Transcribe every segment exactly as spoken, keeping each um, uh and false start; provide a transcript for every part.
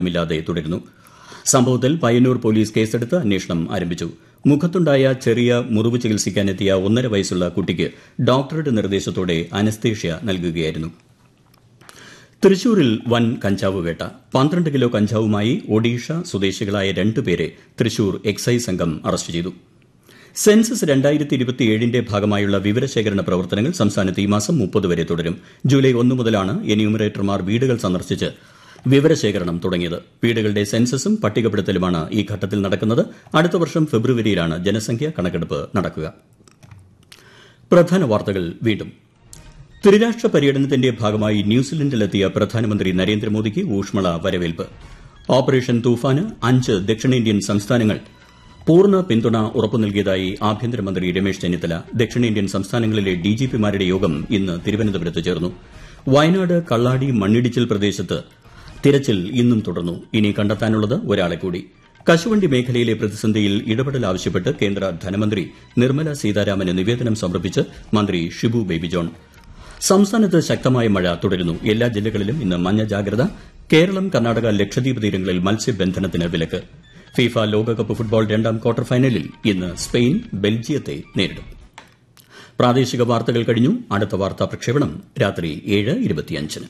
ഇല്ലാതെ തുടരുന്നു. സംഭവത്തിൽ പയ്യന്നൂർ പോലീസ് കേസെടുത്ത് അന്വേഷണം ആരംഭിച്ചു. മുഖത്തുണ്ടായ ചെറിയ മുറിവ് ചികിത്സിക്കാനെത്തിയ ഒന്നര വയസ്സുള്ള കുട്ടിക്ക് ഡോക്ടറുടെ നിർദ്ദേശത്തോടെ അനസ്തേഷ്യ നൽകുകയായിരുന്നു. തൃശൂരിൽ വൻ കഞ്ചാവ് വേട്ട. പന്ത്രണ്ട് കിലോ കഞ്ചാവുമായി ഒഡീഷ സ്വദേശികളായ രണ്ടുപേരെ തൃശൂർ എക്സൈസ് സംഘം അറസ്റ്റ് ചെയ്തു. സെൻസസ് രണ്ടായിരത്തി ഇരുപത്തിയേഴിന്റെ ഭാഗമായുള്ള വിവരശേഖരണ പ്രവർത്തനങ്ങൾ സംസ്ഥാനത്ത് ഈ മാസം മുപ്പത് വരെ തുടരും. ജൂലൈ ഒന്ന് മുതലാണ് എന്യൂമറേറ്റർമാർ വീടുകൾ സന്ദർശിച്ച് വിവരശേഖരണം തുടങ്ങിയത്. വീടുകളുടെ സെൻസസും പട്ടികപ്പെടുത്തലുമാണ് ഈ ഘട്ടത്തിൽ നടക്കുന്നത്. അടുത്ത വർഷം ഫെബ്രുവരിയിലാണ് ജനസംഖ്യാ കണക്കെടുപ്പ് നടക്കുക. പ്രധാന വാർത്തകൾ വീണ്ടും. ത്രിരാഷ്ട്ര പര്യടനത്തിന്റെ ഭാഗമായി ന്യൂസിലൻഡിലെത്തിയ പ്രധാനമന്ത്രി നരേന്ദ്രമോദിക്ക് ഊഷ്മള വരവേൽപ്പ്. ഓപ്പറേഷൻ തൂഫാന് അഞ്ച് ദക്ഷിണേന്ത്യൻ സംസ്ഥാനങ്ങൾ പൂർണ്ണ പിന്തുണ ഉറപ്പു നൽകിയതായി ആഭ്യന്തരമന്ത്രി രമേശ് ചെന്നിത്തല. ദക്ഷിണേന്ത്യൻ സംസ്ഥാനങ്ങളിലെ ഡിജിപിമാരുടെ യോഗം ഇന്ന് തിരുവനന്തപുരത്ത് ചേർന്നു. വയനാട് കള്ളാടി മണ്ണിടിച്ചിൽ പ്രദേശത്ത് തിരച്ചിൽ ഇന്നും തുടർന്നു. ഇനി കണ്ടെത്താനുള്ളത് ഒരാളെ കൂടി. കശുവണ്ടി മേഖലയിലെ പ്രതിസന്ധിയിൽ ഇടപെടൽ ആവശ്യപ്പെട്ട് കേന്ദ്ര ധനമന്ത്രി നിർമ്മല സീതാരാമന് നിവേദനം സമർപ്പിച്ച് മന്ത്രി ഷിബു ബേബി ജോൺ. സംസ്ഥാനത്ത് ശക്തമായ മഴ തുടരുന്നു. എല്ലാ ജില്ലകളിലും ഇന്ന് മഞ്ഞ ജാഗ്രത. കേരളം, കർണാടക, ലക്ഷദ്വീപ് തീരങ്ങളിൽ മത്സ്യബന്ധനത്തിന് വിലക്ക്. ഫിഫ ലോകകപ്പ് ഫുട്ബോൾ രണ്ടാം ക്വാർട്ടർ ഫൈനലിൽ ഇന്ന് സ്പെയിൻ ബെൽജിയത്തെ നേരിടും. പ്രാദേശിക വാർത്തകൾ കഴിഞ്ഞു. അടുത്ത വാർത്താ പ്രക്ഷേപണം രാത്രി ഏഴ് ഇരുപത്തിയഞ്ചിന്.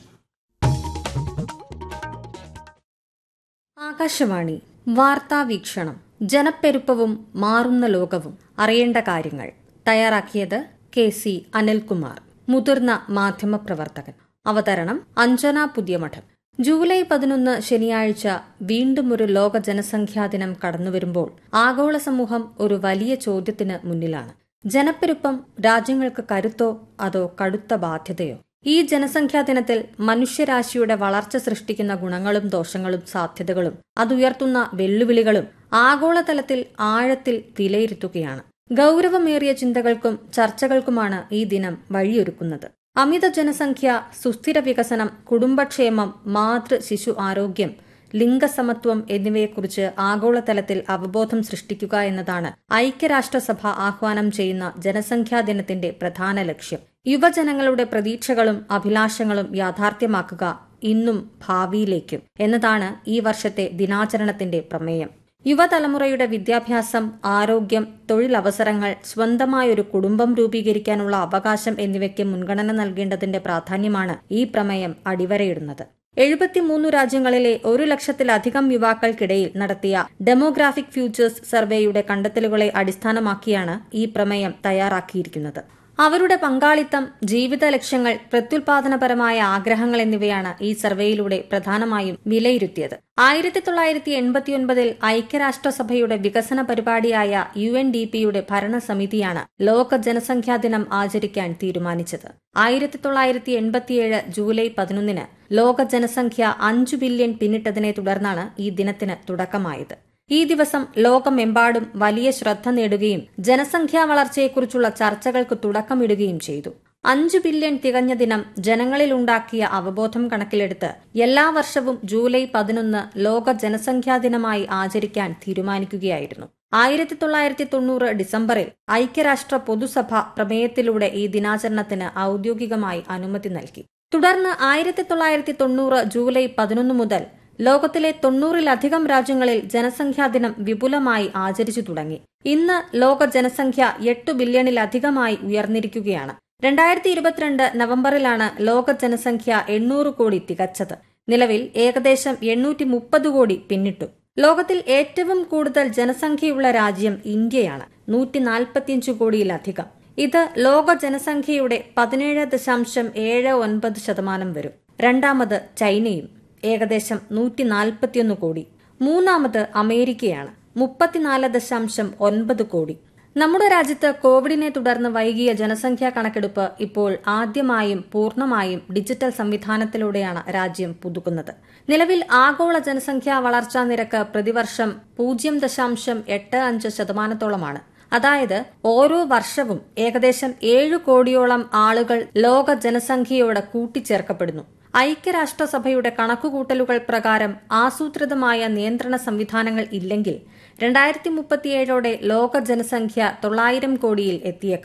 ആകാശവാണി വാർത്താ വീക്ഷണം. ജനപ്പെരുപ്പവും മാറുന്ന ലോകവും അറിയേണ്ട കാര്യങ്ങൾ. തയ്യാറാക്കിയത് കെ സി അനിൽകുമാർ, മുതിർന്ന മാധ്യമപ്രവർത്തകൻ. അവതരണം അഞ്ജന പുതിയമഠം. ജൂലൈ പതിനൊന്ന് ശനിയാഴ്ച വീണ്ടും ഒരു ലോക ജനസംഖ്യാ ദിനം കടന്നുവരുമ്പോൾ ആഗോള സമൂഹം ഒരു വലിയ ചോദ്യത്തിന് മുന്നിലാണ്. ജനപ്പെരുപ്പം രാജ്യങ്ങൾക്ക് കരുത്തോ അതോ കടുത്ത ബാധ്യതയോ? ഈ ജനസംഖ്യാ ദിനത്തിൽ മനുഷ്യരാശിയുടെ വളർച്ച സൃഷ്ടിക്കുന്ന ഗുണങ്ങളും ദോഷങ്ങളും സാധ്യതകളും അതുയർത്തുന്ന വെല്ലുവിളികളും ആഗോളതലത്തിൽ ആഴത്തിൽ വിലയിരുത്തുകയാണ്. ഗൌരവമേറിയ ചിന്തകൾക്കും ചർച്ചകൾക്കുമാണ് ഈ ദിനം വഴിയൊരുക്കുന്നത്. അമിത ജനസംഖ്യ, സുസ്ഥിര വികസനം, കുടുംബക്ഷേമം, മാതൃ ശിശു ആരോഗ്യം, ലിംഗസമത്വം എന്നിവയെക്കുറിച്ച് ആഗോളതലത്തിൽ അവബോധം സൃഷ്ടിക്കുക എന്നതാണ് ഐക്യരാഷ്ട്രസഭ ആഹ്വാനം ചെയ്യുന്ന ജനസംഖ്യാ ദിനത്തിന്റെ പ്രധാന ലക്ഷ്യം. യുവജനങ്ങളുടെ പ്രതീക്ഷകളും അഭിലാഷങ്ങളും യാഥാർത്ഥ്യമാക്കുക ഇന്നും ഭാവിയിലേക്കും എന്നതാണ് ഈ വർഷത്തെ ദിനാചരണത്തിന്റെ പ്രമേയം. യുവതലമുറയുടെ വിദ്യാഭ്യാസം, ആരോഗ്യം, തൊഴിലവസരങ്ങൾ, സ്വന്തമായൊരു കുടുംബം രൂപീകരിക്കാനുള്ള അവകാശം എന്നിവയ്ക്ക് മുൻഗണന നൽകേണ്ടതിന്റെ പ്രാധാന്യമാണ് ഈ പ്രമേയം അടിവരയിടുന്നത്. എഴുപത്തിമൂന്ന് രാജ്യങ്ങളിലെ ഒരു ലക്ഷത്തിലധികം യുവാക്കൾക്കിടയിൽ നടത്തിയ ഡെമോഗ്രാഫിക് ഫ്യൂച്ചേഴ്സ് സർവേയുടെ കണ്ടെത്തലുകളെ അടിസ്ഥാനമാക്കിയാണ് ഈ പ്രമേയം തയ്യാറാക്കിയിരിക്കുന്നത്. അവരുടെ പങ്കാളിത്തം, ജീവിത ലക്ഷ്യങ്ങൾ, പ്രത്യുൽപാദനപരമായ ആഗ്രഹങ്ങൾ എന്നിവയാണ് ഈ സർവേയിലൂടെ പ്രധാനമായും വിലയിരുത്തിയത്. ആയിരത്തി തൊള്ളായിരത്തി എൺപത്തിയൊൻപതിൽ ഐക്യരാഷ്ട്രസഭയുടെ വികസന പരിപാടിയായ യു എൻ ഡി പിയുടെ ഭരണസമിതിയാണ് ലോക ജനസംഖ്യാ ദിനം ആചരിക്കാൻ തീരുമാനിച്ചത്. ആയിരത്തി തൊള്ളായിരത്തി എൺപത്തിയേഴ് ജൂലൈ പതിനൊന്നിന് ലോക ജനസംഖ്യ അഞ്ചു ബില്യൺ പിന്നിട്ടതിനെ തുടർന്നാണ് ഈ ദിനത്തിന് തുടക്കമായത്. ഈ ദിവസം ലോകമെമ്പാടും വലിയ ശ്രദ്ധ നേടുകയും ജനസംഖ്യാ വളർച്ചയെക്കുറിച്ചുള്ള ചർച്ചകൾക്ക് തുടക്കമിടുകയും ചെയ്തു. അഞ്ചു ബില്യൺ തികഞ്ഞ ദിനം ജനങ്ങളിലുണ്ടാക്കിയ അവബോധം കണക്കിലെടുത്ത് എല്ലാ വർഷവും ജൂലൈ പതിനൊന്ന് ലോക ജനസംഖ്യാ ദിനമായി ആചരിക്കാൻ തീരുമാനിക്കുകയായിരുന്നു. ആയിരത്തി തൊള്ളായിരത്തി തൊണ്ണൂറ് ഡിസംബറിൽ ഐക്യരാഷ്ട്ര പൊതുസഭ പ്രമേയത്തിലൂടെ ഈ ദിനാചരണത്തിന് ഔദ്യോഗികമായി അനുമതി നൽകി. തുടർന്ന് ആയിരത്തി തൊള്ളായിരത്തി തൊണ്ണൂറ് ജൂലൈ പതിനൊന്ന് മുതൽ ലോകത്തിലെ തൊണ്ണൂറിലധികം രാജ്യങ്ങളിൽ ജനസംഖ്യാ ദിനം വിപുലമായി ആചരിച്ചു തുടങ്ങി. ഇന്ന് ലോക ജനസംഖ്യ എട്ട് ബില്യണിലധികമായി ഉയർന്നിരിക്കുകയാണ്. രണ്ടായിരത്തി ഇരുപത്തിരണ്ട് നവംബറിലാണ് ലോക ജനസംഖ്യ എണ്ണൂറ് കോടി തികച്ചത്. നിലവിൽ ഏകദേശം എണ്ണൂറ്റി മുപ്പത് കോടി പിന്നിട്ടു. ലോകത്തിൽ ഏറ്റവും കൂടുതൽ ജനസംഖ്യയുള്ള രാജ്യം ഇന്ത്യയാണ്, നൂറ്റി നാൽപ്പത്തിയഞ്ച് കോടിയിലധികം. ഇത് ലോക ജനസംഖ്യയുടെ പതിനേഴ് ദശാംശം ഏഴ് ഒൻപത് ശതമാനം വരും. രണ്ടാമത് ചൈനയും ഏകദേശം നൂറ്റി നാൽപ്പത്തിയൊന്ന് കോടി. മൂന്നാമത് അമേരിക്കയാണ്, മുപ്പത്തിനാല് ദശാംശം ഒൻപത് കോടി. നമ്മുടെ രാജ്യത്ത് കോവിഡിനെ തുടർന്ന് വൈകിയ ജനസംഖ്യാ കണക്കെടുപ്പ് ഇപ്പോൾ ആദ്യമായും പൂർണ്ണമായും ഡിജിറ്റൽ സംവിധാനത്തിലൂടെയാണ് രാജ്യം പുതുക്കുന്നത്. നിലവിൽ ആഗോള ജനസംഖ്യാ വളർച്ചാ നിരക്ക് പ്രതിവർഷം പൂജ്യം ദശാംശം എട്ട് അഞ്ച് ശതമാനത്തോളമാണ്. അതായത് ഓരോ വർഷവും ഏകദേശം ഏഴു കോടിയോളം ആളുകൾ ലോക ജനസംഖ്യയോട് കൂട്ടിച്ചേർക്കപ്പെടുന്നു. ഐക്യരാഷ്ട്രസഭയുടെ കണക്കുകൂട്ടലുകൾ പ്രകാരം ആസൂത്രിതമായ നിയന്ത്രണ സംവിധാനങ്ങൾ ഇല്ലെങ്കിൽ രണ്ടായിരത്തി മുപ്പത്തിയേഴോടെ ലോക ജനസംഖ്യ തൊള്ളായിരം കോടിയിൽ എത്തിയേക്കാം.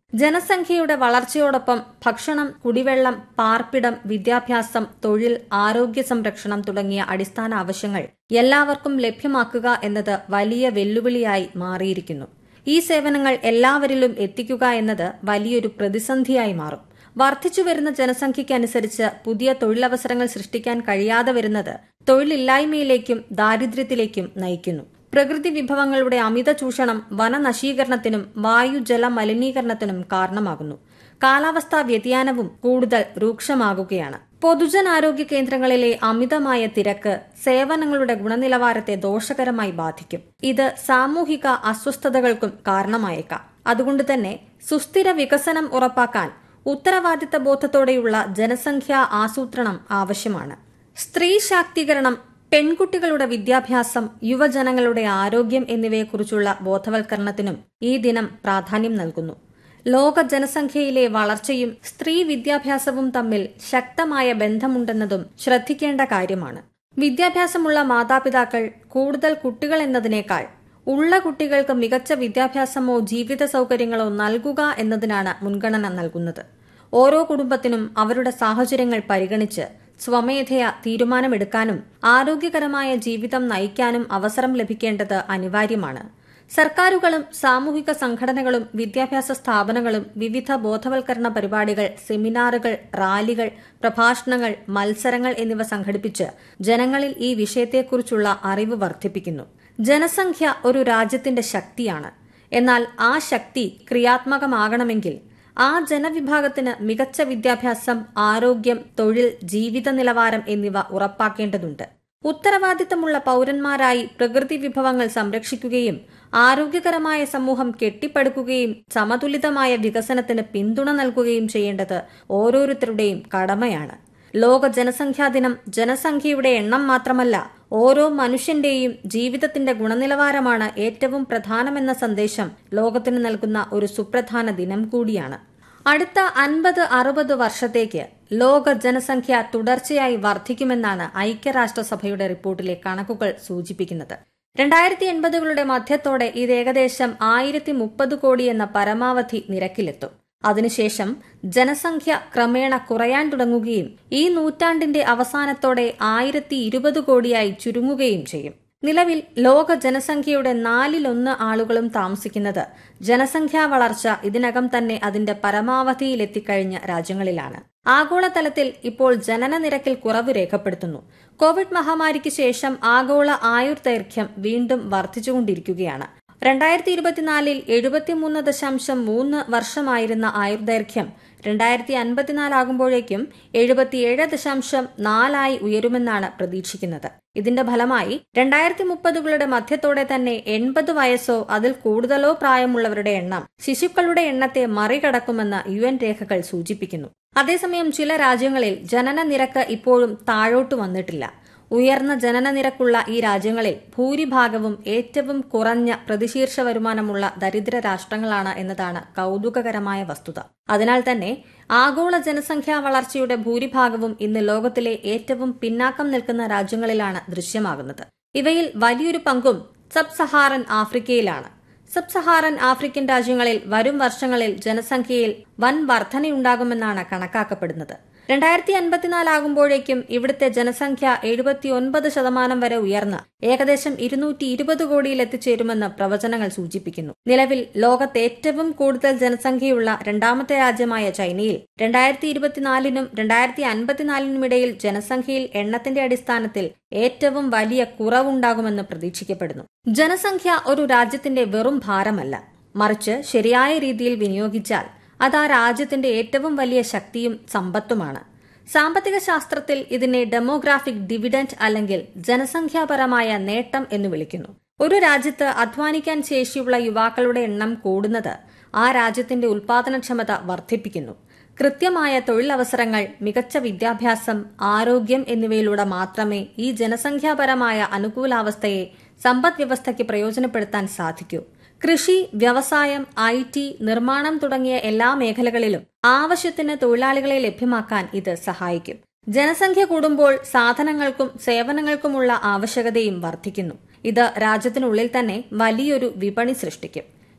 ജനസംഖ്യയുടെ വളർച്ചയോടൊപ്പം ഭക്ഷണം, കുടിവെള്ളം, പാർപ്പിടം, വിദ്യാഭ്യാസം, തൊഴിൽ, ആരോഗ്യ സംരക്ഷണം തുടങ്ങിയ അടിസ്ഥാന ആവശ്യങ്ങൾ എല്ലാവർക്കും ലഭ്യമാക്കുക എന്നത് വലിയ വെല്ലുവിളിയായി മാറിയിരിക്കുന്നു. ഈ സേവനങ്ങൾ എല്ലാവരിലും എത്തിക്കുക എന്നത് വലിയൊരു പ്രതിസന്ധിയായി മാറും. വർദ്ധിച്ചുവരുന്ന ജനസംഖ്യയ്ക്കനുസരിച്ച് പുതിയ തൊഴിലവസരങ്ങൾ സൃഷ്ടിക്കാൻ കഴിയാതെ വരുന്നത് തൊഴിലില്ലായ്മയിലേക്കും ദാരിദ്ര്യത്തിലേക്കും നയിക്കുന്നു. പ്രകൃതി വിഭവങ്ങളുടെ അമിത ചൂഷണം വനനശീകരണത്തിനും വായു ജല മലിനീകരണത്തിനും കാരണമാകുന്നു. കാലാവസ്ഥാ വ്യതിയാനവും കൂടുതൽ രൂക്ഷമാകുകയാണ്. പൊതുജനാരോഗ്യ കേന്ദ്രങ്ങളിലെ അമിതമായ തിരക്ക് സേവനങ്ങളുടെ ഗുണനിലവാരത്തെ ദോഷകരമായി ബാധിക്കും. ഇത് സാമൂഹിക അസ്വസ്ഥതകൾക്കും കാരണമായേക്കാം. അതുകൊണ്ടുതന്നെ സുസ്ഥിര വികസനം ഉറപ്പാക്കാൻ ഉത്തരവാദിത്ത ബോധത്തോടെയുള്ള ജനസംഖ്യാ ആസൂത്രണം ആവശ്യമാണ്. സ്ത്രീ ശാക്തീകരണം, പെൺകുട്ടികളുടെ വിദ്യാഭ്യാസം, യുവജനങ്ങളുടെ ആരോഗ്യം എന്നിവയെക്കുറിച്ചുള്ള ബോധവൽക്കരണത്തിനും ഈ ദിനം പ്രാധാന്യം നൽകുന്നു. ലോക ജനസംഖ്യയിലെ വളർച്ചയും സ്ത്രീ വിദ്യാഭ്യാസവും തമ്മിൽ ശക്തമായ ബന്ധമുണ്ടെന്നതും ശ്രദ്ധിക്കേണ്ട കാര്യമാണ്. വിദ്യാഭ്യാസമുള്ള മാതാപിതാക്കൾ കൂടുതൽ കുട്ടികൾ എന്നതിനേക്കാൾ ഉള്ള കുട്ടികൾക്ക് മികച്ച വിദ്യാഭ്യാസമോ ജീവിത സൌകര്യങ്ങളോ നൽകുക എന്നതിനാണ് മുൻഗണന നൽകുന്നത്. ഓരോ കുടുംബത്തിനും അവരുടെ സാഹചര്യങ്ങൾ പരിഗണിച്ച് സ്വമേധയാ തീരുമാനമെടുക്കാനും ആരോഗ്യകരമായ ജീവിതം നയിക്കാനും അവസരം ലഭിക്കേണ്ടത് അനിവാര്യമാണ്. സർക്കാരുകളും സാമൂഹിക സംഘടനകളും വിദ്യാഭ്യാസ സ്ഥാപനങ്ങളും വിവിധ ബോധവൽക്കരണ പരിപാടികൾ, സെമിനാറുകൾ, റാലികൾ, പ്രഭാഷണങ്ങൾ, മത്സരങ്ങൾ എന്നിവ സംഘടിപ്പിച്ച് ജനങ്ങളിൽ ഈ വിഷയത്തെക്കുറിച്ചുള്ള അറിവ് വർദ്ധിപ്പിക്കുന്നു. ജനസംഖ്യ ഒരു രാജ്യത്തിന്റെ ശക്തിയാണ്. എന്നാൽ ആ ശക്തി ക്രിയാത്മകമാകണമെങ്കിൽ ആ ജനവിഭാഗത്തിന് മികച്ച വിദ്യാഭ്യാസം, ആരോഗ്യം, തൊഴിൽ, ജീവിത നിലവാരം എന്നിവ ഉറപ്പാക്കേണ്ടതുണ്ട്. ഉത്തരവാദിത്തമുള്ള പൌരന്മാരായി പ്രകൃതി വിഭവങ്ങൾ സംരക്ഷിക്കുകയും ആരോഗ്യകരമായ സമൂഹം കെട്ടിപ്പടുക്കുകയും സമതുലിതമായ വികസനത്തിന് പിന്തുണ നൽകുകയും ചെയ്യേണ്ടത് ഓരോരുത്തരുടെയും കടമയാണ്. ലോക ജനസംഖ്യാ ദിനം ജനസംഖ്യയുടെ എണ്ണം മാത്രമല്ല, ഓരോ മനുഷ്യന്റെയും ജീവിതത്തിന്റെ ഗുണനിലവാരമാണ് ഏറ്റവും പ്രധാനമെന്ന സന്ദേശം ലോകത്തിന് നൽകുന്ന ഒരു സുപ്രധാന ദിനം കൂടിയാണ്. അടുത്ത അൻപത് അറുപത് വർഷത്തേക്ക് ലോക ജനസംഖ്യ തുടർച്ചയായി വർദ്ധിക്കുമെന്നാണ് ഐക്യരാഷ്ട്രസഭയുടെ റിപ്പോർട്ടിലെ കണക്കുകൾ സൂചിപ്പിക്കുന്നത്. രണ്ടായിരത്തി എൺപതുകളുടെ മധ്യത്തോടെ ഇത് ഏകദേശം ആയിരത്തി മുപ്പത് കോടി എന്ന പരമാവധി നിരക്കിലെത്തും. അതിനുശേഷം ജനസംഖ്യ ക്രമേണ കുറയാൻ തുടങ്ങുകയും ഈ നൂറ്റാണ്ടിന്റെ അവസാനത്തോടെ ആയിരത്തി ഇരുപത് കോടിയായി ചുരുങ്ങുകയും ചെയ്യും. നിലവിൽ ലോക ജനസംഖ്യയുടെ നാലിലൊന്ന് ആളുകളും താമസിക്കുന്നത് ജനസംഖ്യാ വളർച്ച ഇതിനകം തന്നെ അതിന്റെ പരമാവധിയിലെത്തിക്കഴിഞ്ഞ രാജ്യങ്ങളിലാണ്. ആഗോളതലത്തിൽ ഇപ്പോൾ ജനന നിരക്കിൽ കുറവ് രേഖപ്പെടുത്തുന്നു. കോവിഡ് മഹാമാരിക്ക് ശേഷം ആഗോള ആയുർദൈർഘ്യം വീണ്ടും വർദ്ധിച്ചുകൊണ്ടിരിക്കുകയാണ്. രണ്ടായിരത്തി ഇരുപത്തിനാലിൽ എഴുപത്തിമൂന്ന് ദശാംശം മൂന്ന് വർഷമായിരുന്ന ആയുർദൈർഘ്യം രണ്ടായിരത്തി അൻപത്തിനാലാകുമ്പോഴേക്കും എഴുപത്തിയേഴ് ദശാംശം നാലായി ഉയരുമെന്നാണ് പ്രതീക്ഷിക്കുന്നത്. ഇതിന്റെ ഫലമായി രണ്ടായിരത്തി മുപ്പതുകളുടെ മധ്യത്തോടെ തന്നെ എൺപത് വയസ്സോ അതിൽ കൂടുതലോ പ്രായമുള്ളവരുടെ എണ്ണം ശിശുക്കളുടെ എണ്ണത്തെ മറികടക്കുമെന്ന് യു എൻ രേഖകൾ സൂചിപ്പിക്കുന്നു. അതേസമയം ചില രാജ്യങ്ങളിൽ ജനന നിരക്ക് ഇപ്പോഴും താഴോട്ട് വന്നിട്ടില്ല. ഉയർന്ന ജനന നിരക്കുള്ള ഈ രാജ്യങ്ങളിൽ ഭൂരിഭാഗവും ഏറ്റവും കുറഞ്ഞ പ്രതിശീർഷ വരുമാനമുള്ള ദരിദ്ര രാഷ്ട്രങ്ങളാണ് എന്നതാണ് കൌതുകകരമായ വസ്തുത. അതിനാൽ തന്നെ ആഗോള ജനസംഖ്യാ വളർച്ചയുടെ ഭൂരിഭാഗവും ഇന്ന് ലോകത്തിലെ ഏറ്റവും പിന്നാക്കം നിൽക്കുന്ന രാജ്യങ്ങളിലാണ് ദൃശ്യമാകുന്നത്. ഇവയിൽ വലിയൊരു പങ്കും sub Saharan ആഫ്രിക്കയിലാണ്. Sub Saharan African രാജ്യങ്ങളിൽ വരും വർഷങ്ങളിൽ ജനസംഖ്യയിൽ വൻ വർധനയുണ്ടാകുമെന്നാണ് കണക്കാക്കപ്പെടുന്നത്. രണ്ടായിരത്തി അൻപത്തിനാലാകുമ്പോഴേക്കും ഇവിടുത്തെ ജനസംഖ്യ എഴുപത്തിയൊൻപത് ശതമാനം വരെ ഉയർന്ന് ഏകദേശം ഇരുന്നൂറ്റി ഇരുപത് കോടിയിൽ എത്തിച്ചേരുമെന്ന് പ്രവചനങ്ങൾ സൂചിപ്പിക്കുന്നു. നിലവിൽ ലോകത്ത് ഏറ്റവും കൂടുതൽ ജനസംഖ്യയുള്ള രണ്ടാമത്തെ രാജ്യമായ ചൈനയിൽ രണ്ടായിരത്തി ഇരുപത്തിനാലിനും രണ്ടായിരത്തി അൻപത്തിനാലിനുമിടയിൽ ജനസംഖ്യയിൽ എണ്ണത്തിന്റെ അടിസ്ഥാനത്തിൽ ഏറ്റവും വലിയ കുറവുണ്ടാകുമെന്ന് പ്രതീക്ഷിക്കപ്പെടുന്നു. ജനസംഖ്യ ഒരു രാജ്യത്തിന്റെ വെറും ഭാരമല്ല, മറിച്ച് ശരിയായ രീതിയിൽ വിനിയോഗിച്ചാൽ അത് ആ രാജ്യത്തിന്റെ ഏറ്റവും വലിയ ശക്തിയും സമ്പത്തുമാണ്. സാമ്പത്തിക ശാസ്ത്രത്തിൽ ഇതിനെ ഡെമോഗ്രാഫിക് ഡിവിഡന്റ് അല്ലെങ്കിൽ ജനസംഖ്യാപരമായ നേട്ടം എന്ന് വിളിക്കുന്നു. ഒരു രാജ്യത്ത് അധ്വാനിക്കാൻ ശേഷിയുള്ള യുവാക്കളുടെ എണ്ണം കൂടുന്നത് ആ രാജ്യത്തിന്റെ ഉൽപാദനക്ഷമത വർദ്ധിപ്പിക്കുന്നു. കൃത്യമായ തൊഴിലവസരങ്ങൾ, മികച്ച വിദ്യാഭ്യാസം, ആരോഗ്യം എന്നിവയിലൂടെ മാത്രമേ ഈ ജനസംഖ്യാപരമായ അനുകൂലാവസ്ഥയെ സമ്പദ് വ്യവസ്ഥയ്ക്ക് പ്രയോജനപ്പെടുത്താൻ സാധിക്കൂ. കൃഷി, വ്യവസായം, ഐ ടി, നിർമ്മാണം തുടങ്ങിയ എല്ലാ മേഖലകളിലും ആവശ്യത്തിന് തൊഴിലാളികളെ ലഭ്യമാക്കാൻ ഇത് സഹായിക്കും. ജനസംഖ്യ കൂടുമ്പോൾ സാധനങ്ങൾക്കും സേവനങ്ങൾക്കുമുള്ള ആവശ്യകതയും വർദ്ധിക്കുന്നു. ഇത് രാജ്യത്തിനുള്ളിൽ തന്നെ വലിയൊരു വിപണി സൃഷ്ടിക്കും.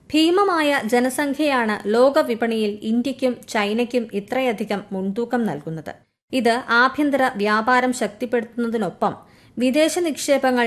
ഭീമമായ ജനസംഖ്യയാണ് ലോകവിപണിയിൽ ഇന്ത്യയ്ക്കും ചൈനയ്ക്കും ഇത്രയധികം മുൻതൂക്കം നൽകുന്നത്. ഇത് ആഭ്യന്തര വ്യാപാരം ശക്തിപ്പെടുത്തുന്നതിനൊപ്പം വിദേശ നിക്ഷേപങ്ങൾ